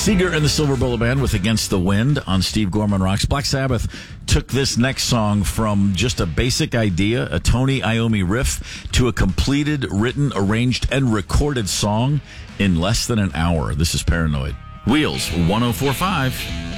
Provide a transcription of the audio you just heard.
Seeger and the Silver Bullet Band with Against the Wind on Steve Gorman Rocks. Black Sabbath took this next song from just a basic idea, a Tony Iommi riff, to a completed, written, arranged, and recorded song in less than an hour. This is Paranoid. Wheels 104.5.